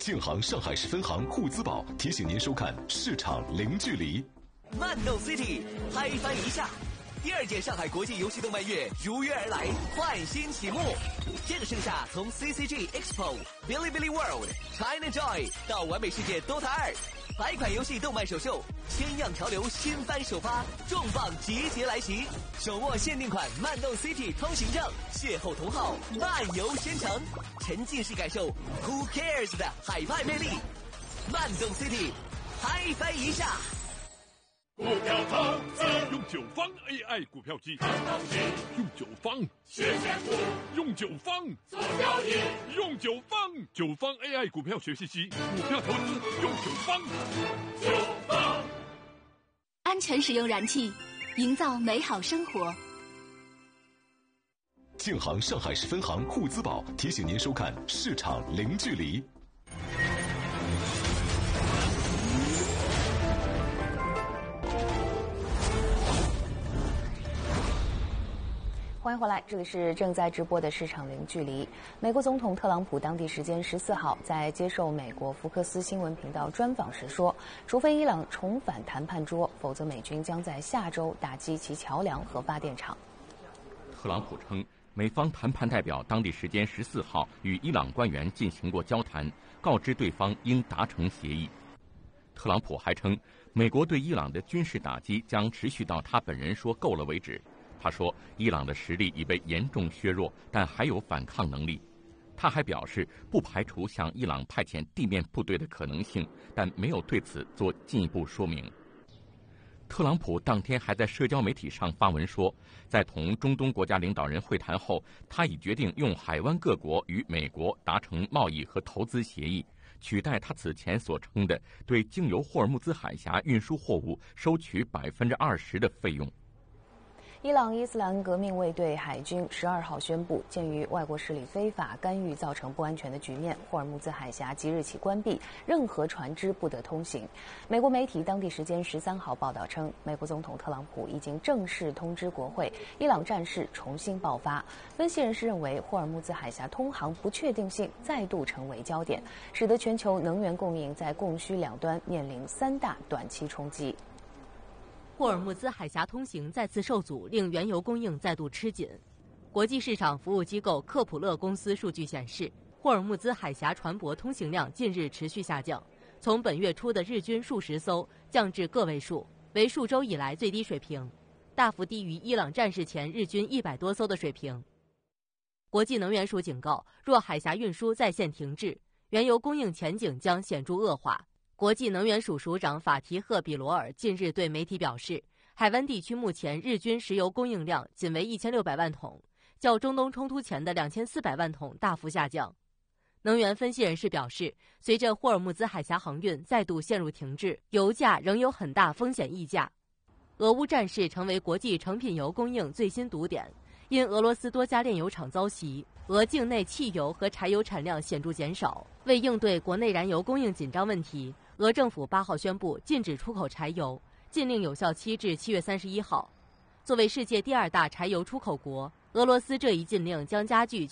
庆航上海市分行沪资宝提醒您收看市场零距离。 漫动 City 嗨翻一下，第2届上海国际游戏动漫月如约而来，焕新启幕。这个盛夏，从 CCG Expo、Bilibili World、China Joy 到完美世界 Dota 2，100款游戏动漫首秀，千样潮流新番首发，重磅集结来袭，手握限定款漫动 City 通行证，邂逅同好，漫游仙城，沉浸式感受 Who Cares 的海派魅力。漫动 City 嗨翻一下。 股票投资用9方 AI 股票机，用9方学选股，用9方做交易，用9方AI 股票学习机，股票投资用9方。 安全使用燃气，营造美好生活。 庆航上海市分行沪资宝提醒您收看市场零距离。 欢迎回来，这里是正在直播的市场零距离。美国总统特朗普当地时间14号在接受美国福克斯新闻频道专访时说，除非伊朗重返谈判桌，否则美军将在下周打击其桥梁和发电厂。 特朗普称，美方谈判代表当地时间14号与伊朗官员进行过交谈，告知对方应达成协议。特朗普还称，美国对伊朗的军事打击将持续到他本人说够了为止。他说，伊朗的实力已被严重削弱，但还有反抗能力。他还表示，不排除向伊朗派遣地面部队的可能性，但没有对此做进一步说明。特朗普当天还在社交媒体上发文说，在同中东国家领导人会谈后，他已决定用海湾各国与美国达成贸易和投资协议，取代他此前所称的对经由霍尔木兹海峡运输货物收取20%的费用。 伊朗伊斯兰革命卫队海军12号宣布，鉴于外国势力非法干预造成不安全的局面，霍尔木兹海峡即日起关闭，任何船只不得通行。美国媒体当地时间13号报道称，美国总统特朗普已经正式通知国会，伊朗战事重新爆发。分析人士认为，霍尔木兹海峡通航不确定性再度成为焦点，使得全球能源供应在供需两端面临3大短期冲击。 霍尔木兹海峡通行再次受阻，令原油供应再度吃紧。国际市场服务机构克普勒公司数据显示，霍尔木兹海峡船舶通行量近日持续下降，从本月初的日均数十艘降至个位数，为数周以来最低水平，大幅低于伊朗战事前日均100多艘的水平。国际能源署警告，若海峡运输再现停滞，原油供应前景将显著恶化。国际能源署署长法提赫·比罗尔近日对媒体表示，海湾地区目前日均石油供应量仅为1600万桶，较中东冲突前的2400万桶大幅下降。能源分析人士表示，随着霍尔木兹海峡航运再度陷入停滞，油价仍有很大风险溢价。俄乌战事成为国际成品油供应最新堵点，因俄罗斯多家炼油厂遭袭，俄境内汽油和柴油产量显著减少。为应对国内燃油供应紧张问题，俄政府8号宣布禁止出口柴油，禁令有效期至7月31号。作为世界第2大柴油出口国，俄罗斯这一禁令将加剧